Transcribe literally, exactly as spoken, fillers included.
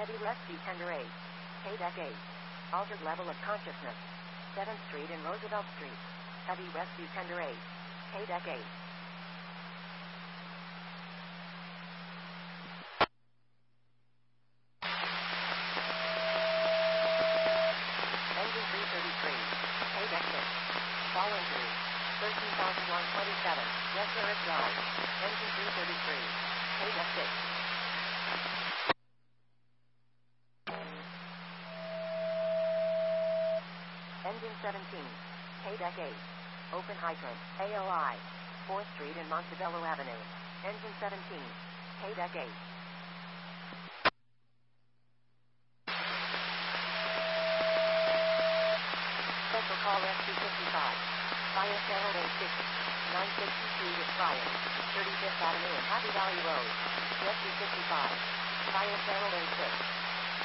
Heavy Rescue Tender eight. K-Deck eight. Altered level of consciousness. seventh Street and Roosevelt Street. Heavy Rescue Tender eight. K-Deck eight. Engine three thirty-three. K-Deck six. Fallen through. thirteen thousand one hundred twenty-seven. Yes, sir, it's right. Engine three thirty-three. K-Deck six. Engine seventeen. K-Deck eight. Open hydrant. A O I. fourth Street and Montebello Avenue. Engine seventeen. K-Deck eight. Special call Rescue fifty-five. Fire channel A six. nine sixty-two with fire. thirty-fifth Avenue and Happy Valley Road. Rescue fifty-five. Fire channel A six.